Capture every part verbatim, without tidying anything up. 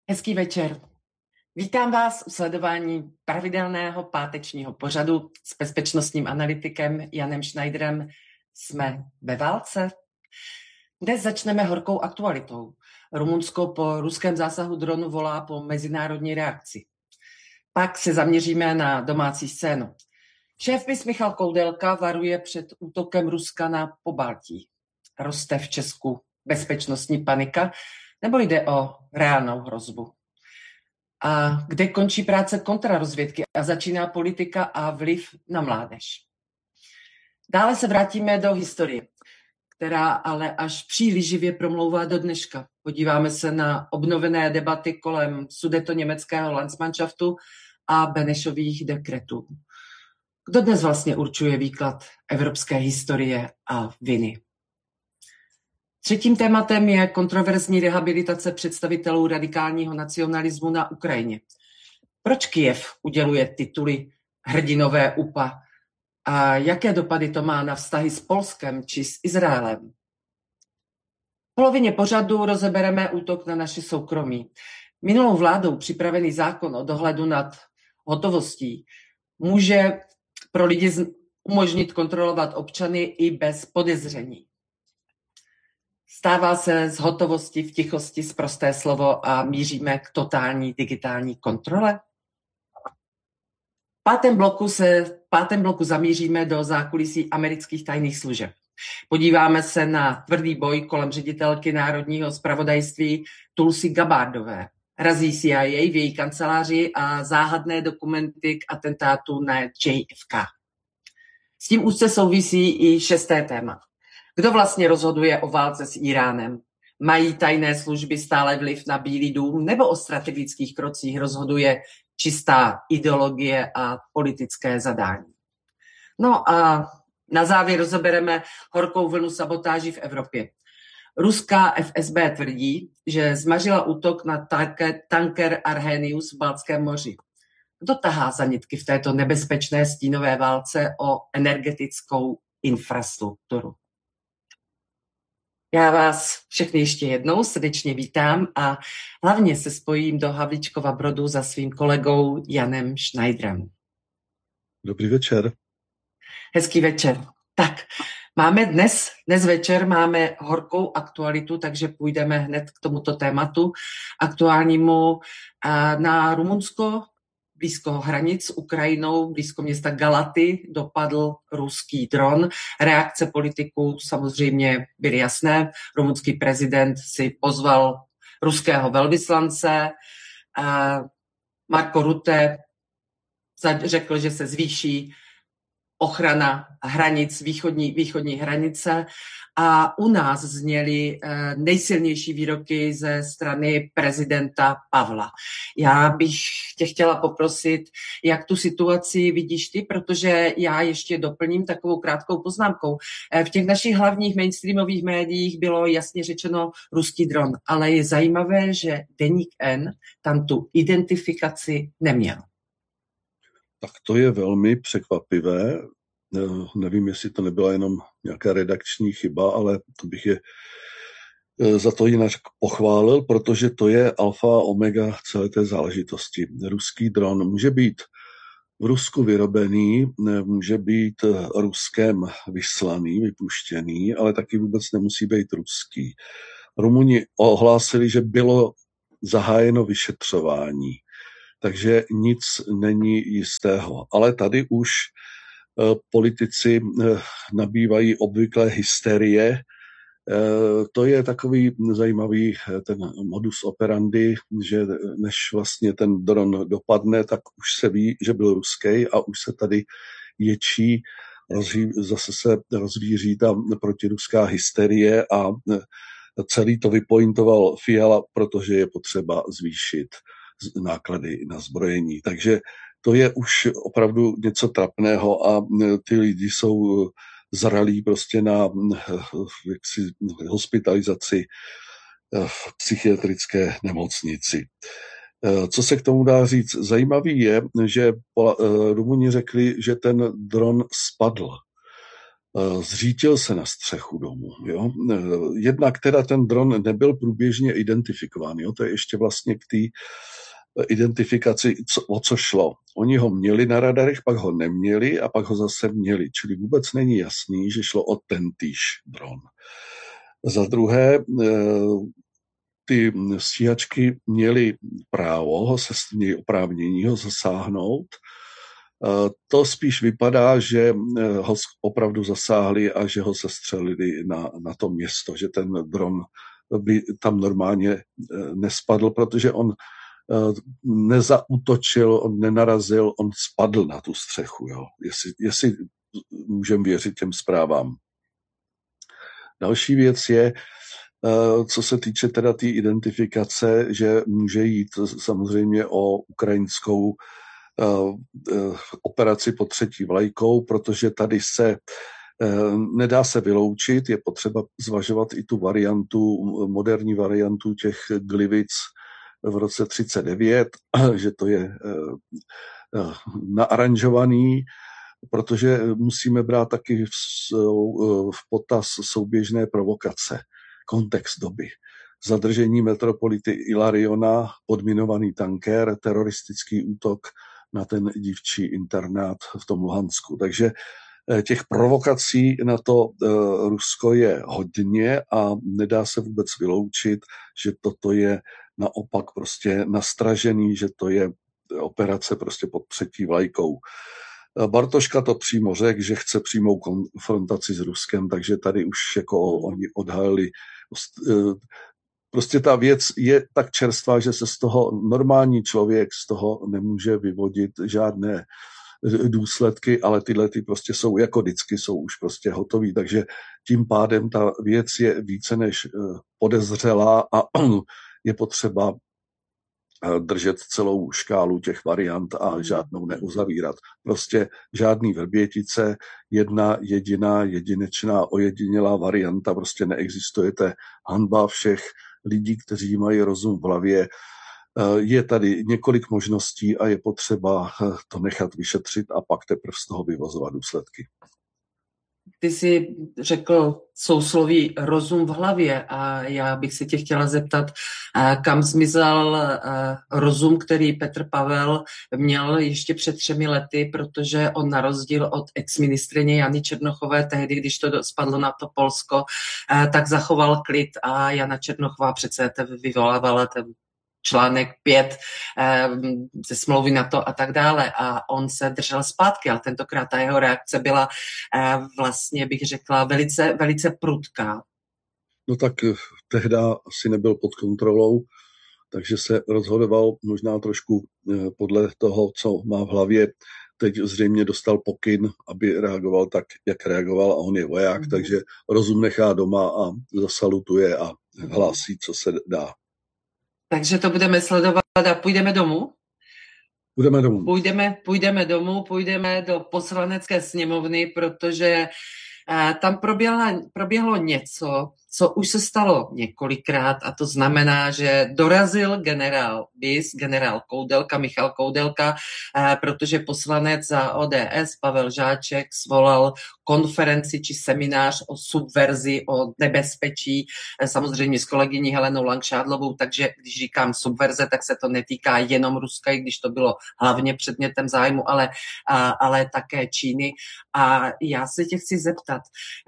Hezký večer. Vítám vás u sledování pravidelného pátečního pořadu s bezpečnostním analytikem Janem Schneiderem. Jsme ve válce? Dnes začneme horkou aktualitou. Rumunsko po ruském zásahu dronu volá po mezinárodní reakci. Pak se zaměříme na domácí scénu. Šéfmis Michal Koudelka varuje před útokem Ruska na Pobaltí. Roste v Česku bezpečnostní panika, nebo jde o reálnou hrozbu? A kde končí práce kontrarozvědky a začíná politika a vliv na mládež? Dále se vrátíme do historie, která ale až příliš živě promlouvá do dneška. Podíváme se na obnovené debaty kolem sudetoněmeckého Landsmannschaftu a Benešových dekretů. Kdo dnes vlastně určuje výklad evropské historie a viny? Třetím tématem je kontroverzní rehabilitace představitelů radikálního nacionalismu na Ukrajině. Proč Kyjev uděluje tituly hrdinové U P A a jaké dopady to má na vztahy s Polskem či s Izraelem? V polovině pořadu rozebereme útok na naše soukromí. Minulou vládou připravený zákon o dohledu nad hotovostí může pro lidi umožnit kontrolovat občany i bez podezření. Stává se z hotovosti v tichosti sprosté slovo a míříme k totální digitální kontrole? V pátém bloku se v pátém bloku zamíříme do zákulisí amerických tajných služeb. Podíváme se na tvrdý boj kolem ředitelky národního zpravodajství Tulsi Gabbardové. Razí C I A v její kanceláři a záhadné dokumenty k atentátu na J F K. S tím úzce souvisí i šesté téma. Kdo vlastně rozhoduje o válce s Íránem? Mají tajné služby stále vliv na Bílý dům nebo o strategických krocích rozhoduje čistá ideologie a politické zadání? No a na závěr rozebereme horkou vlnu sabotáží v Evropě. Ruská F S B tvrdí, že zmařila útok na tanker, tanker Arrhenius v Baltském moři. Kdo tahá za nitky v této nebezpečné stínové válce o energetickou infrastrukturu? Já vás všechny ještě jednou srdečně vítám a hlavně se spojím do Havlíčkova Brodu za svým kolegou Janem Schneiderem. Dobrý večer. Hezký večer. Tak, máme dnes, dnes večer máme horkou aktualitu, takže půjdeme hned k tomuto tématu aktuálnímu. Na Rumunsko, blízko hranic s Ukrajinou, blízko města Galaty, dopadl ruský dron. Reakce politiků samozřejmě byly jasné. Rumunský prezident si pozval ruského velvyslance. Marko Rutte řekl, že se zvýší ochrana hranic, východní, východní hranice, a u nás zněly nejsilnější výroky ze strany prezidenta Pavla. Já bych tě chtěla poprosit, jak tu situaci vidíš ty, protože já ještě doplním takovou krátkou poznámkou. V těch našich hlavních mainstreamových médiích bylo jasně řečeno ruský dron, ale je zajímavé, že Deník N tam tu identifikaci neměl. Tak to je velmi překvapivé. Nevím, jestli to nebyla jenom nějaká redakční chyba, ale to bych je za to jinak pochválil, protože to je alfa a omega celé té záležitosti. Ruský dron může být v Rusku vyrobený, může být Ruskem vyslaný, vypuštěný, ale taky vůbec nemusí být ruský. Rumuni ohlásili, že bylo zahájeno vyšetřování, takže nic není jistého. Ale tady už politici nabývají obvyklé hysterie. To je takový zajímavý ten modus operandi, že než vlastně ten dron dopadne, tak už se ví, že byl ruský a už se tady ječí, rozví, zase se rozvíří tam protiruská hysterie a celý to vypointoval Fiala, protože je potřeba zvýšit náklady na zbrojení. Takže to je už opravdu něco trapného a ty lidi jsou zralí prostě na jaksi, hospitalizaci v psychiatrické nemocnici. Co se k tomu dá říct? Zajímavý je, že Rumuni řekli, že ten dron spadl. zřítil se na střechu domu. Jo? Jednak teda ten dron nebyl průběžně identifikován. Jo? To je ještě vlastně k té identifikaci, co, o co šlo. Oni ho měli na radarech, pak ho neměli a pak ho zase měli. Čili vůbec není jasný, že šlo o tentýž dron. Za druhé, ty stíhačky měly právo, ho se, měly oprávnění ho zasáhnout. To spíš vypadá, že ho opravdu zasáhli a že ho sestřelili na, na to město, že ten dron by tam normálně nespadl, protože on nezaútočil, on nenarazil, on spadl na tu střechu. Jo. Jestli, jestli můžeme věřit těm zprávám. Další věc je, co se týče teda té tý identifikace, že může jít samozřejmě o ukrajinskou operaci pod třetí vlajkou, protože tady se nedá se vyloučit, je potřeba zvažovat i tu variantu, moderní variantu těch Gliwic v roce třicet devět, že to je naaranžovaný, protože musíme brát taky v, v potaz souběžné provokace, kontext doby. Zadržení metropolity Ilariona, podminovaný tankér, teroristický útok na ten dívčí internát v tom Luhansku. Takže těch provokací na to Rusko je hodně a nedá se vůbec vyloučit, že toto je naopak prostě nastražený, že to je operace prostě pod třetí vlajkou. Bartoška to přímo řekl, že chce přímou konfrontaci s Ruskem, takže tady už jako oni odhalili. Prostě ta věc je tak čerstvá, že se z toho normální člověk z toho nemůže vyvodit žádné důsledky, ale tyhle ty prostě jsou jako vždycky, jsou už prostě hotový, takže tím pádem ta věc je více než podezřelá a je potřeba držet celou škálu těch variant a žádnou neuzavírat. Prostě žádný vrbětice, jedna jediná, jedinečná, ojedinělá varianta, prostě neexistujete. Hanba všech lidí, kteří mají rozum v hlavě. Je tady několik možností a je potřeba to nechat vyšetřit a pak teprve z toho vyvozovat důsledky. Ty jsi řekl sousloví rozum v hlavě a já bych se tě chtěla zeptat, kam zmizel rozum, který Petr Pavel měl ještě před třemi lety, protože on na rozdíl od exministryně Jany Černochové tehdy, když to spadlo na to Polsko, tak zachoval klid a Jana Černochová přece vyvolávala ten článek pět ze smlouvy NATO a tak dále a on se držel zpátky, ale tentokrát ta jeho reakce byla vlastně, bych řekla, velice, velice prudká. No tak tehda asi nebyl pod kontrolou, takže se rozhodoval možná trošku podle toho, co má v hlavě. Teď zřejmě dostal pokyn, aby reagoval tak, jak reagoval a on je voják, mm. takže rozum nechá doma a zasalutuje a hlásí, co se dá. Takže to budeme sledovat a půjdeme domů? Půjdeme domů. Půjdeme, půjdeme domů, půjdeme do poslanecké sněmovny, protože uh, tam proběhla, proběhlo něco, co už se stalo několikrát a to znamená, že dorazil generál Bis, generál Koudelka, Michal Koudelka, uh, protože poslanec za O D S Pavel Žáček svolal konferenci či seminář o subverzi, o nebezpečí, samozřejmě s kolegyní Helenou Langšádlovou, takže když říkám subverze, tak se to netýká jenom Ruska, i když to bylo hlavně předmětem zájmu, ale, a, ale také Číny. A já se tě chci zeptat,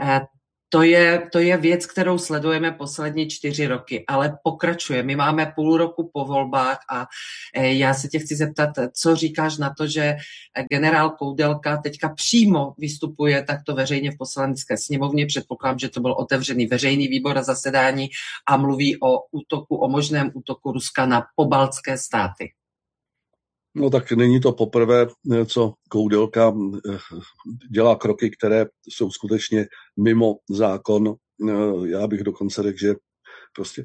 To je, to je věc, kterou sledujeme poslední čtyři roky, ale pokračuje. My máme půl roku po volbách a já se tě chci zeptat, co říkáš na to, že generál Koudelka teďka přímo vystupuje takto veřejně v poslanecké sněmovně. Předpokládám, že to byl otevřený veřejný výbor a zasedání a mluví o útoku, o možném útoku Ruska na pobaltské státy. No tak není to poprvé, co Koudelka dělá kroky, které jsou skutečně mimo zákon. Já bych dokonce řekl, že prostě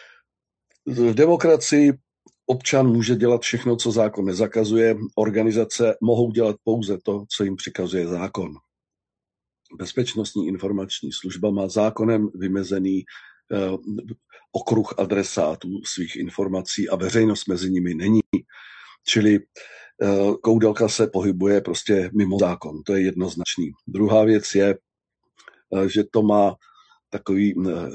v demokracii občan může dělat všechno, co zákon nezakazuje. Organizace mohou dělat pouze to, co jim přikazuje zákon. Bezpečnostní informační služba má zákonem vymezený okruh adresátů svých informací a veřejnost mezi nimi není. Čili Koudelka se pohybuje prostě mimo zákon, to je jednoznačný. Druhá věc je, že to má takový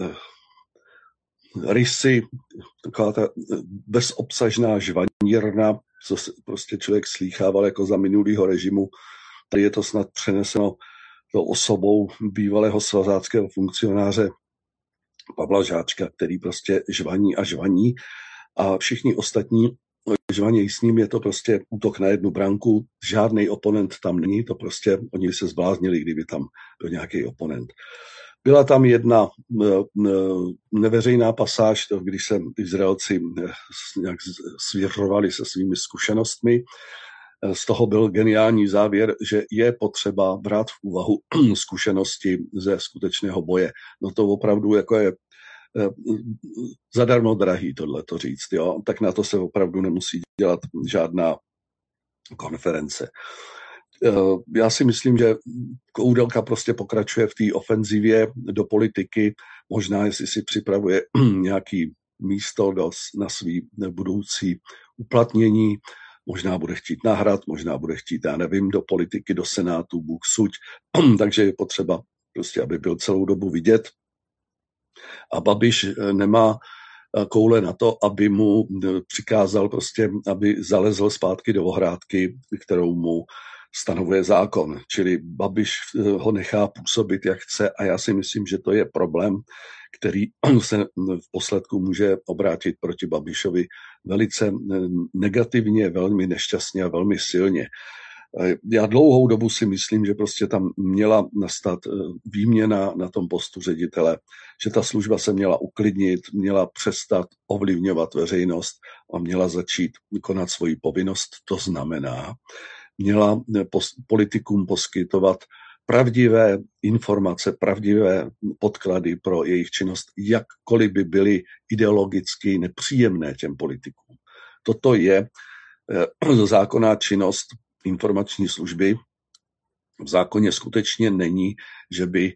rysy, taková ta bezobsažná žvanírna, co se prostě člověk slýchával jako za minulýho režimu. Tady je to snad přeneseno tou osobou bývalého svazáckého funkcionáře Pavla Žáčka, který prostě žvaní a žvaní a všichni ostatní žvanějí s ním, je to prostě útok na jednu branku, žádný oponent tam není, to prostě oni se zbláznili, kdyby tam byl nějaký oponent. Byla tam jedna neveřejná pasáž, když se Izraelci nějak svěřovali se svými zkušenostmi. Z toho byl geniální závěr, že je potřeba brát v úvahu zkušenosti ze skutečného boje. No to opravdu jako je zadarmo drahý tohleto říct, jo? Tak na to se opravdu nemusí dělat žádná konference. Já si myslím, že Koudelka prostě pokračuje v té ofenzivě do politiky, možná jestli si připravuje nějaký místo na svý budoucí uplatnění, možná bude chtít na hrad, možná bude chtít, já nevím, do politiky, do senátu, Bůh suď, takže je potřeba prostě, aby byl celou dobu vidět. A Babiš nemá koule na to, aby mu přikázal prostě, aby zalezl zpátky do ohrádky, kterou mu stanovuje zákon. Čili Babiš ho nechá působit, jak chce a já si myslím, že to je problém, který se v posledku může obrátit proti Babišovi velice negativně, velmi nešťastně a velmi silně. Já dlouhou dobu si myslím, že prostě tam měla nastat výměna na tom postu ředitele, že ta služba se měla uklidnit, měla přestat ovlivňovat veřejnost a měla začít konat svoji povinnost. To znamená, měla politikům poskytovat pravdivé informace, pravdivé podklady pro jejich činnost, jakkoliv by byly ideologicky nepříjemné těm politikům. Toto je zákonná činnost informační služby. V zákoně skutečně není, že by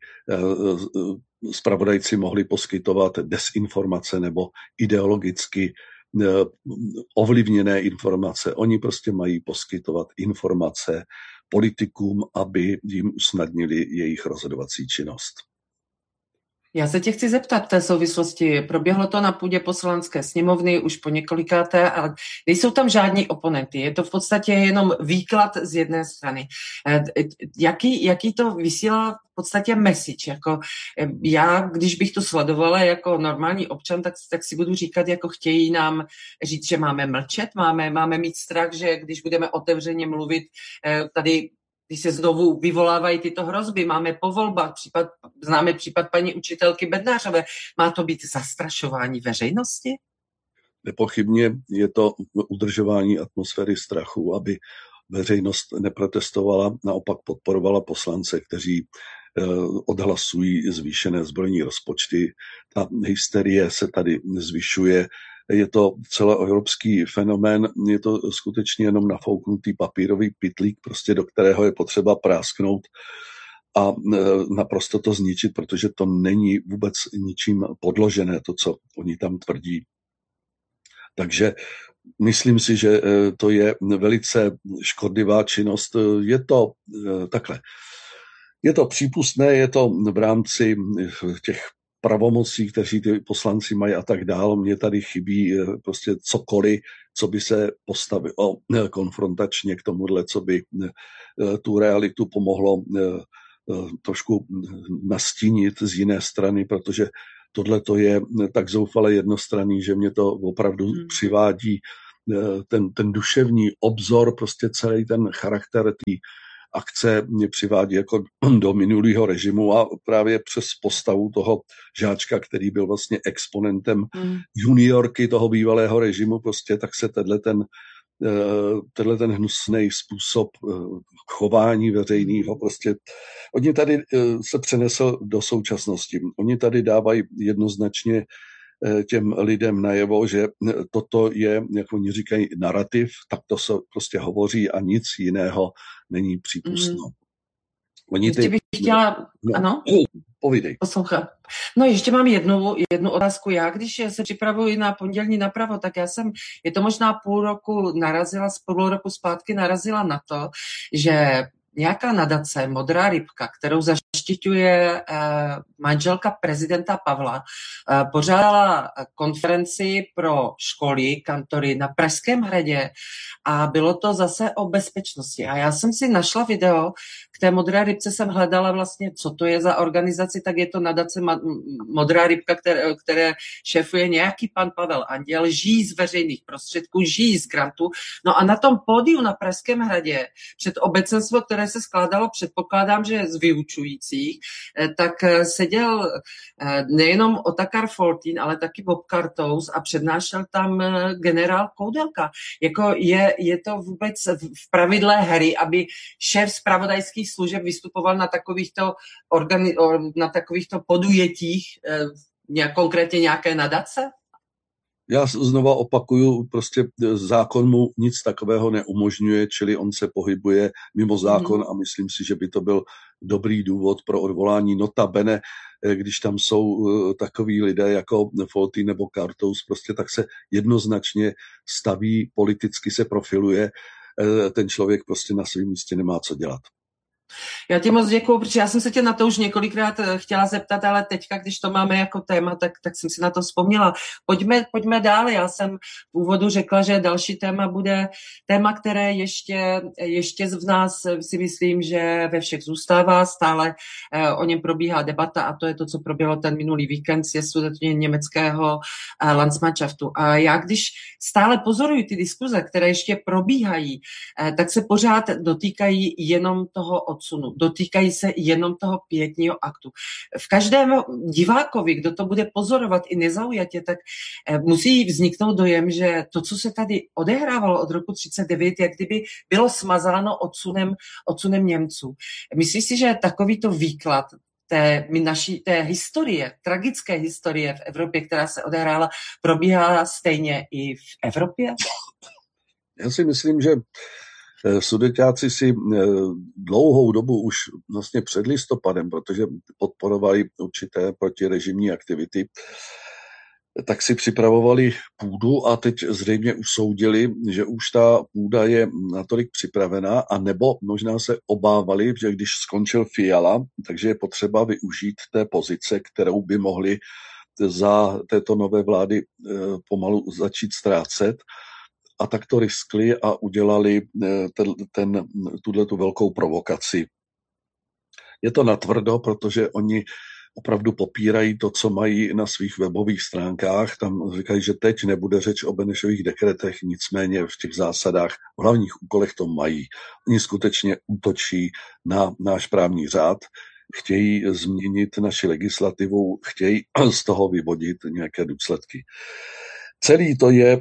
zpravodajci mohli poskytovat desinformace nebo ideologicky ovlivněné informace. Oni prostě mají poskytovat informace politikům, aby jim usnadnili jejich rozhodovací činnost. Já se tě chci zeptat v té souvislosti. Proběhlo to na půdě poslanecké sněmovny už po několikáté, ale nejsou tam žádní oponenty. Je to v podstatě jenom výklad z jedné strany. Jaký, jaký to vysílá v podstatě message? Jako já, když bych to sledovala jako normální občan, tak, tak si budu říkat, jako chtějí nám říct, že máme mlčet, máme, máme mít strach, že když budeme otevřeně mluvit tady, když se znovu vyvolávají tyto hrozby, máme po volbách, případ, známe případ paní učitelky Bednářové, má to být zastrašování veřejnosti? Nepochybně je to udržování atmosféry strachu, aby veřejnost neprotestovala, naopak podporovala poslance, kteří odhlasují zvýšené zbrojní rozpočty. Ta hysterie se tady zvyšuje. Je to celoevropský fenomén, je to skutečně jenom nafouknutý papírový pytlík, prostě do kterého je potřeba prásknout a naprosto to zničit, protože to není vůbec ničím podložené, to, co oni tam tvrdí. Takže myslím si, že to je velice škodlivá činnost. Je to takhle. Je to přípustné, je to v rámci těch pravomocí, kteří ty poslanci mají a tak dál. Mně tady chybí prostě cokoliv, co by se postavilo konfrontačně k tomuhle, co by tu realitu pomohlo trošku nastínit z jiné strany, protože tohle to je tak zoufale jednostranný, že mě to opravdu hmm. přivádí ten, ten duševní obzor, prostě celý ten charakter té akce mě přivádí jako do minulého režimu a právě přes postavu toho Žáčka, který byl vlastně exponentem mm. juniorky toho bývalého režimu, prostě tak se tenhle ten, tenhle ten hnusný způsob chování veřejného prostě, oni tady se přenesl do současnosti. Oni tady dávají jednoznačně těm lidem najevo, že toto je, jak oni říkají, narrativ, tak to se prostě hovoří a nic jiného není přípustno. Mm. Oni ještě ty... bych chtěla... No, ano? Povídej. Poslouchám. No ještě mám jednu, jednu otázku. Já, když se připravuji na pondělní napravo, tak já jsem, je to možná půl roku narazila, z půl roku zpátky narazila na to, že nějaká nadace, Modrá rybka, kterou zaštiťuje manželka prezidenta Pavla, pořádala konferenci pro školy, kantory na Pražském hradě a bylo to zase o bezpečnosti. A já jsem si našla video, k té Modré rybce jsem hledala vlastně, co to je za organizaci, tak je to nadace Modrá rybka, které, které šéfuje nějaký pan Pavel Anděl, žijí z veřejných prostředků, žijí z grantu. No a na tom pódiu na Pražském hradě před obecenstvo, které se skládalo, předpokládám, že z vyučujících, tak seděl nejenom Otakar Foltýn, ale taky Bob Kartous a přednášel tam generál Koudelka. Jako je, je to vůbec v pravidle hry, aby šéf zpravodajských služeb vystupoval na takovýchto, organi- na takovýchto podujetích, nějak, konkrétně nějaké nadace? Já znova opakuju, prostě zákon mu nic takového neumožňuje, čili on se pohybuje mimo zákon a myslím si, že by to byl dobrý důvod pro odvolání. Notabene, když tam jsou takoví lidé jako Foltýn nebo Kartous, prostě tak se jednoznačně staví, politicky se profiluje, ten člověk prostě na svém místě nemá co dělat. Já ti moc děkuju, protože já jsem se tě na to už několikrát chtěla zeptat, ale teďka, když to máme jako téma, tak, tak jsem si na to vzpomněla. Pojďme, pojďme dál. Já jsem v úvodu řekla, že další téma bude téma, které ještě, ještě v nás si myslím, že ve všech zůstává. Stále eh, o něm probíhá debata a to je to, co proběhlo ten minulý víkend sjezdu německého eh, Landsmannschaftu. A já, když stále pozoruju ty diskuze, které ještě probíhají, eh, tak se pořád dotýkají jenom toho odsunu. Dotýkají se jenom toho pietního aktu. V každém divákovi, kdo to bude pozorovat i nezaujatě, tak musí vzniknout dojem, že to, co se tady odehrávalo od roku třicet devět, jak kdyby bylo smazáno odsunem, odsunem Němců. Myslíš si, že takovýto výklad té, naší, té historie, tragické historie v Evropě, která se odehrála, probíhá stejně i v Evropě? Já si myslím, že Sudeťáci si dlouhou dobu už vlastně před listopadem, protože podporovali určité protirežimní aktivity, tak si připravovali půdu a teď zřejmě usoudili, že už ta půda je natolik připravená, a nebo možná se obávali, že když skončil Fiala, takže je potřeba využít té pozice, kterou by mohli za této nové vlády pomalu začít ztrácet. A tak to riskli a udělali ten, ten, tuhletu velkou provokaci. Je to natvrdo, protože oni opravdu popírají to, co mají na svých webových stránkách. Tam říkají, že teď nebude řeč o Benešových dekretech, nicméně v těch zásadách, v hlavních úkolech to mají. Oni skutečně útočí na náš právní řád, chtějí změnit naši legislativu, chtějí z toho vyvodit nějaké důsledky. Celý to je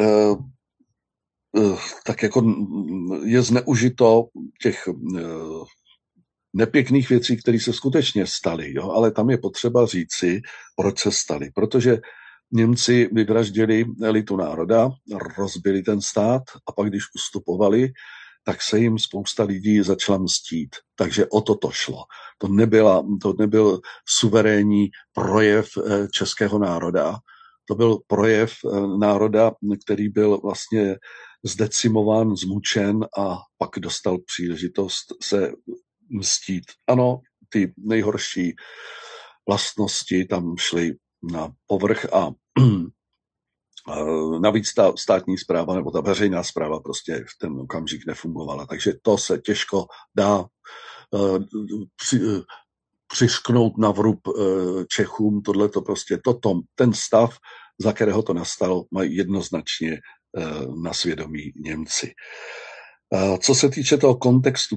tak jako je zneužito těch nepěkných věcí, které se skutečně staly, jo? Ale tam je potřeba říci, proč se staly. Protože Němci vyvraždili elitu národa, rozbili ten stát a pak, když ustupovali, tak se jim spousta lidí začala mstít. Takže o to to šlo. To, nebyla, to nebyl suverénní projev českého národa, to byl projev národa, který byl vlastně zdecimován, zmučen a pak dostal příležitost se mstít. Ano, ty nejhorší vlastnosti tam šly na povrch a navíc ta státní správa nebo ta veřejná správa prostě v ten okamžik nefungovala. Takže to se těžko dá při, přišknout na vrub Čechům. Tohle to prostě toto, ten stav, za kterého to nastalo, mají jednoznačně na svědomí Němci. Co se týče toho kontextu